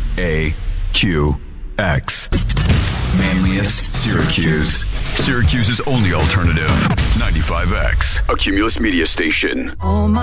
Manlius, Syracuse. Syracuse's only alternative. 95X, a Cumulus media station.